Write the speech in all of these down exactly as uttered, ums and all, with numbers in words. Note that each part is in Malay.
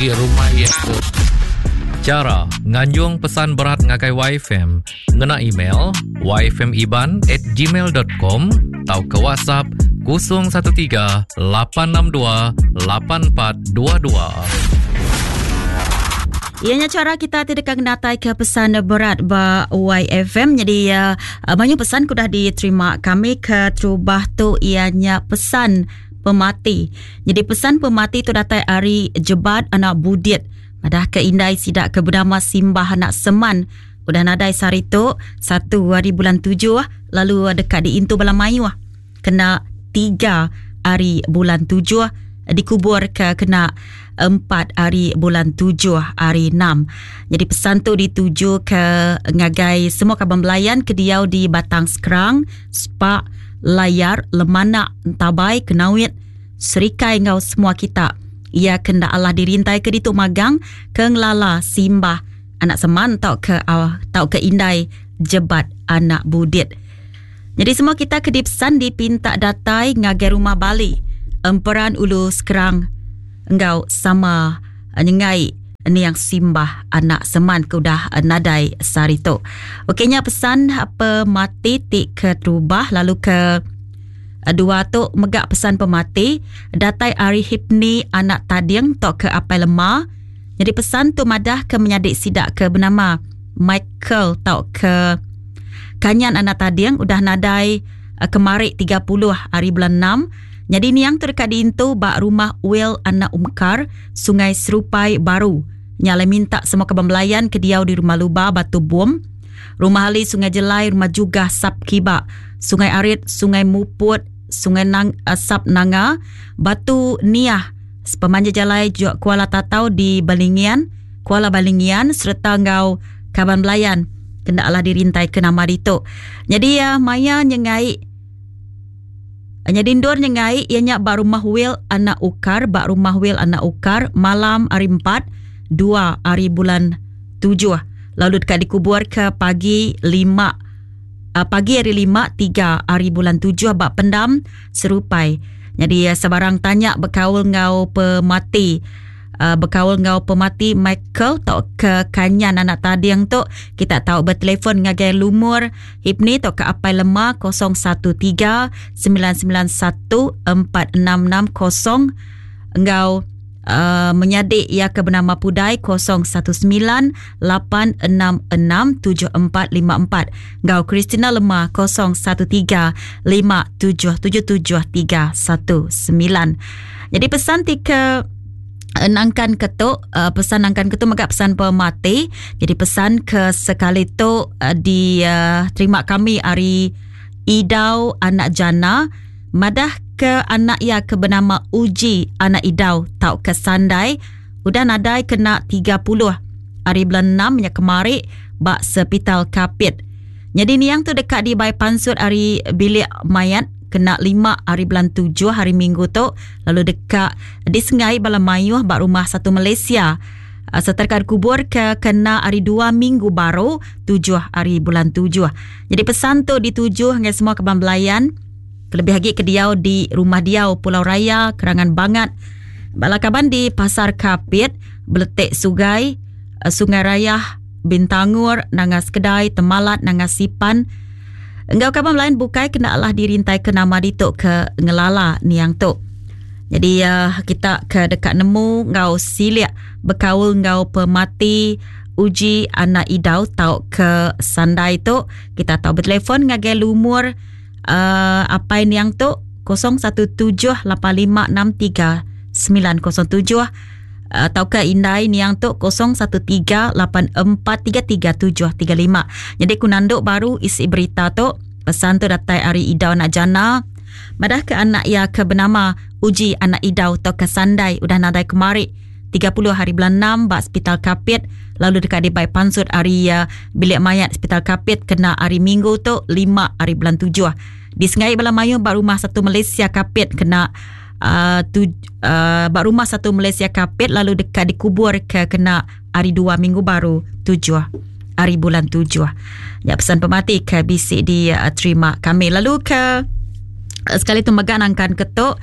di rumah itu. Cara nganjung pesan berat ngagai Y F M ngena email y f m iban at gmail dot com atau ke WhatsApp kosong satu tiga lapan enam dua lapan empat dua dua. Ianya cara kita tidak kenatai ke pesan berat ba Y F M. Jadi uh, banyak pesan sudah diterima kami ke terubah tu ianya pesan pemati. Jadi pesan pemati tu datai hari jebat anak budit. Madah ke indai sidak ke bernama Simbah anak Seman. Udah nadai sari tu satu hari bulan tujuh lalu dekat di Intu Balamayu kena tiga hari bulan tujuh dikubur ke kena empat hari bulan tujuh hari enam. Jadi pesan tu dituju ke ngagai semua kaban belayan ke diau di Batang Sekerang, Spak, Layar, Lemanak, Tabai, Kenawit, Serikai ngau semua kita. Ia kena Allah dirintai ke ditu magang ke ngelala Simbah anak Seman tau ke uh, tau ke indai jebat anak budit. Jadi semua kita ke dipesan dipinta datai ngagai rumah Bali Emperan Ulu Sekerang engkau sama nyengai ni yang Simbah anak Seman ke udah nadai sarito. Okeynya pesan apa mati tik ke terubah lalu ke dua tu megak pesan pemati datai Ari Hipni anak Tadiang tok ke apai lemah. Jadi pesan tu madah ke menyadik sidak ke bernama Michael tok ke Kanyan anak Tadiang udah nadai uh, kemarik tiga puluh hari bulan enam. Jadi ni yang terdekat di Intu bak rumah Will anak Umkar Sungai Serupai Baru. Nyala minta semua kebembelayan ke diau di rumah Luba Batu Bom, rumah Ali Sungai Jelai, rumah juga Sap Kibak, Sungai Arit, Sungai Muput, Sungai Nang, uh, Sap Nanga, Batu Niah, Pemanja Jalai juga Kuala Tatau di Balingian, Kuala Balingian serta ngau kaban belayan kena Allah dirintai ke nama dito. Jadi ya uh, Maya nyengai hanya dindur nyengai ianya bak rumah Will anak Ukar, bak rumah Will anak Ukar malam hari empat dua hari bulan tujuh lalu dekat dikubur ke pagi lima uh, pagi hari lima tiga hari bulan tujuh bak pendam Serupai. Jadi uh, sebarang tanya berkaul ngau pemati uh, berkaul ngau pemati Michael tok ke Kanyan anak Tadiang tu kita tahu bertelefon ngagai lumur Hipni tok ke apai lemah kosong satu tiga sembilan sembilan satu empat enam enam kosong engkau uh, menyadik ia ke bernama Pudai kosong satu sembilan lapan enam enam tujuh empat lima empat engkau Christina lemah kosong satu tiga lima tujuh tujuh tujuh tiga satu sembilan. Jadi pesan tika nangkan ketuk uh, pesan nangkan ketuk megak pesan pemati. Jadi pesan ke sekali tu uh, di uh, terima kami hari Idau anak Jana madah ke anak ia ke bernama Uji anak Idau tau ke Sandai udah nadai kena tiga puluh hari bulan enam nya kemari bak Sepital Kapit. Jadi ni yang tu dekat di Bai Pansut hari bilik mayat kena lima hari bulan tujuh hari Minggu tu lalu dekat di Sengai Balamayu bak rumah satu Malaysia uh, seterkat kubur ke kena hari dua Minggu baru tujuh hari bulan tujuh. Jadi pesan tu dituju dengan semua kaban belayan lebih lagi ke diau di rumah diau Pulau Raya Kerangan Bangat balakaban di Pasar Kapit Beletik Sugai uh, Sungai Raya Bintangur Nangas Kedai Temalat Nangas Sipan. Engkau kaban lain bukai kena Allah dirintai ke nama dituk ke ngelala ni yang tu. Jadi uh, kita ke dekat nemu ngau siliak berkaul ngau pemati Uji anak Idau tau ke Sandai tu. Kita tahu bertelefon ngagai lumur uh, apa ini yang tu kosong satu tujuh lapan lima enam tiga sembilan kosong tujuh uh, tau ke Indai ni yang tu kosong satu tiga lapan empat tiga tiga tujuh tiga lima. Jadi kunanduk baru isi berita tu pesan tu datai hari Idau anak Jana madah ke anak ia ke bernama Uji anak Idau tau ke Sandai udah nadai kemari tiga puluh hari bulan enam bak Hospital Kapit lalu dekat di Bai Pansut hari uh, bilik mayat Hospital Kapit kena hari Minggu tu lima hari bulan tujuh di Sengai Balamayu bak rumah satu Malaysia Kapit kena uh, tu, uh, bak rumah satu Malaysia Kapit lalu dekat dikubur ke kena hari dua Minggu baru tujuh hari bulan tujuh. Ya pesan pemati ke bisik di uh, terima kami lalu ke uh, sekali tu megang angkan ketuk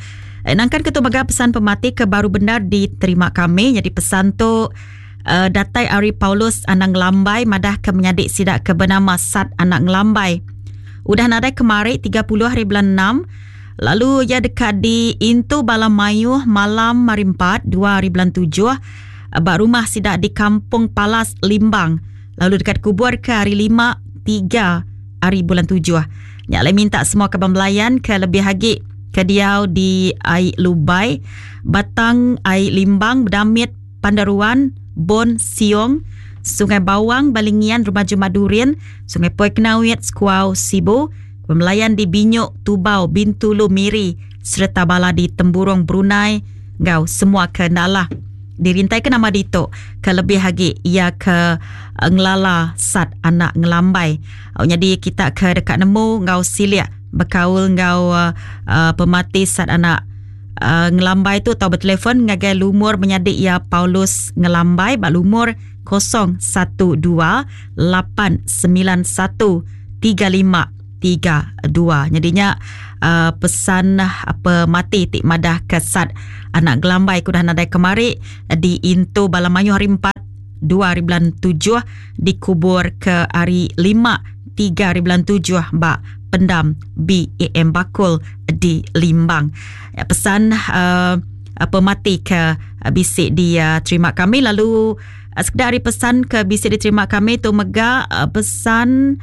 Nangkan ketua baga pesan pemati ke baru benar diterima kami. Jadi pesan tu uh, datai Ari Paulus anak ngelambai madah ke menyadik sidak ke bernama Sat anak ngelambai. Udah nadai kemari tiga puluh hari bulan enam. Lalu ia dekat di Intu Balamayu malam hari empat dua hari bulan tujuh. Bak rumah sidak di Kampung Palas Limbang. Lalu dekat kubur ke hari lima tiga hari bulan tujuh. Nyak lai minta semua kaban belayan ke lebih hagi ke diau di Ai Lubai, Batang Ai Limbang, Bedamit, Pandaruan, Bon Siong, Sungai Bawang, Balingian, Rumah Jumadurin, Sungai Poi Kenawit, Skuau Sibu, pemelayan di Binyuk, Tubau, Bintulu, Miri, serta bala di Temburong, Brunei, ngau semua ke Nalah. Dirintai ke nama Dito, ke lebih hagi ia ke Ngelala Sat anak Ngelambai. Oh, jadi kita ke dekat nemu ngau silia berkaul ngau uh, uh, pemati Sat anak uh, Ngelambai tu atau bertelefon ngagai lumur menyadik ia Paulus Ngelambai bak lumur kosong satu dua lapan sembilan satu tiga lima tiga dua. Jadinya uh, pesan apa mati tik madah kesat anak Gelambai kudah nadai kemari di Intu Balamayu hari empat dua hari bulan tujuh, dikubur ke hari lima tiga hari bulan tujuh bak pendam B A M Bakul di Limbang. Ya, pesan uh, apa mati ke uh, bisik di uh, terima kami. Lalu uh, sekedar hari pesan ke bisik diterima kami tu mega uh, pesan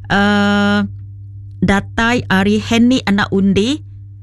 uh, datai Ari Henny anak undi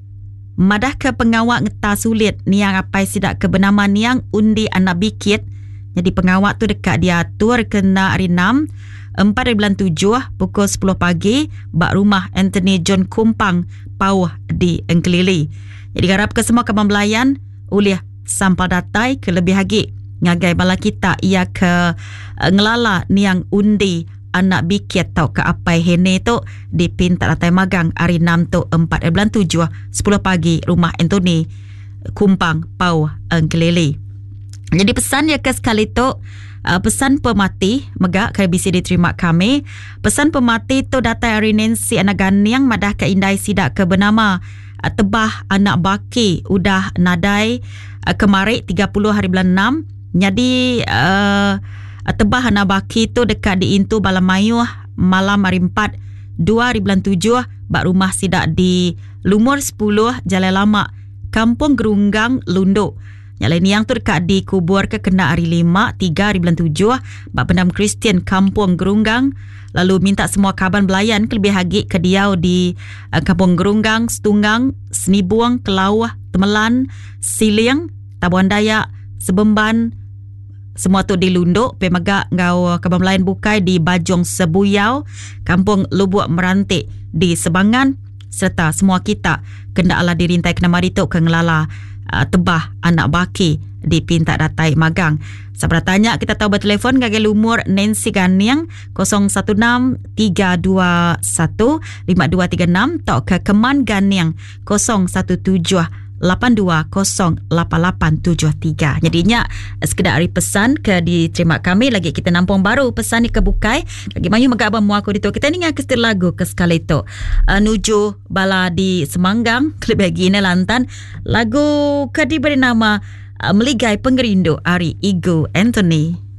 madah ke pengawak ngeta sulit niang apai sidak ke bernama niang undi anak bikit. Jadi pengawak tu dekat diatur kena hari enam empat hari bulan tujuh pukul sepuluh pagi bak rumah Anthony John Kumpang Pauh di Engkelili. Jadi harap ke semua kawan belayan ulih sampal datai ke lebih hagi ngagai bala kita ia ke uh, ngelala niang undi anak bikit tau ke apai hene tu di pinta datai magang hari enam tu empat bulan tujuh sepuluh pagi rumah Anthony Kumpang Pauh Engkelili. Jadi pesan ya ke sekali tu uh, pesan pemati megak ke B C diterima kami. Pesan pemati tu datai hari Nancy anak ganiang madah ke indai sidak ke bernama uh, tebah anak baki udah nadai uh, kemari tiga puluh hari bulan enam. Jadi uh, tebah anak baki tu dekat di Intu Balamayu malam hari empat dua hari bulan tujuh bak rumah sidak di Lumur sepuluh Jalan Lama Kampung Gerunggang Lundu. Yang lain yang tu dekat di kubur ke kena hari lima tiga hari bulan tujuh bak pendam Kristian Kampung Gerunggang. Lalu minta semua kaban belayan ke lebih hagi ke diau di uh, Kampung Gerunggang, Setunggang, Senibuang, Kelawah, Temelan, Siliang, Tabuan Dayak, Sebemban, semua tu di Lunduk. Pemagak ngau kaban belayan bukai di Bajong Sebuyau, Kampung Lubuk Merantik di Sebangan, serta semua kita kena ala dirintai kena marituk ke ngelala uh, tebah anak baki di pinta datai magang. Sabar tanya kita tahu bertelefon gagel umur Nancy Ganiang kosong satu enam tiga dua satu lima dua tiga enam atau ke Keman Ganiang kosong satu tujuh lapan dua kosong lapan lapan tujuh tiga. Jadinya sekedar hari pesan ke diterima kami lagi kita nampung baru pesan ni ke bukai lagi mayu megak abang muaku ditu kita ni ngak kestir lagu ke sekali tu uh, nuju bala di Semanggang klip lagi ni lantan lagu ke diberi nama uh, Meligai Pengerindu Ari Igu Anthony.